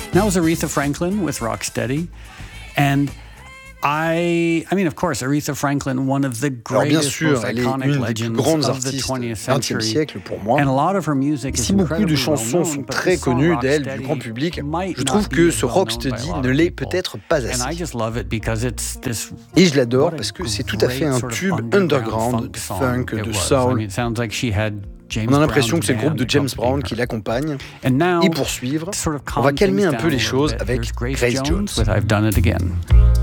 that was Aretha Franklin with Rocksteady. And I mean, of course, Aretha Franklin, one of the greatest, most iconic legends of the 20th century. Pour moi. And a lot of her music is Si beaucoup de incredibly chansons well sont known, but très this song connues d'elle, du Rocksteady grand public, might je not trouve be que as ce well known Rocksteady by a lot ne of l'est people. peut-être pas And I assez. just love it because it's this. Et je l'adore what a parce que c'est tout à fait un great sort of tube underground de song funk, it de was. soul. I mean, it sounds like she had James On a l'impression Brown's que c'est le groupe de band James Brown accompanying qui her. l'accompagne. And now, Et pour suivre, to sort of on va calm calmer things un peu down les a little choses bit, avec here's Grace Jones. with I've Done It Again.